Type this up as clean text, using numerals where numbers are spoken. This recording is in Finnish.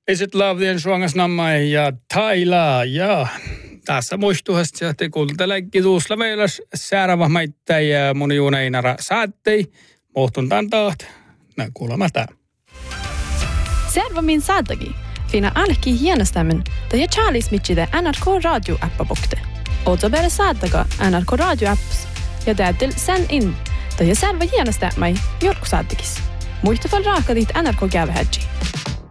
Isit lavdien suongas nammai ja tailaa ja tässä muistuhasti ja te kuultelekki tuusla meillä säärävä maittaa ja mun juuneinara saattei. Mohtuntaan taht. Nää kuulemata. Säärävä min saattagi. Finna alki hienostammen. Det är Charlie Smitchide NRK Radio-appa bokte. Ootsa bere saattaga NRK Radio-apps. Ja täytyy sen in. Det är säärävä hienostammen jorku saattakis. Muista fall raaka dit NRK-gävhädji.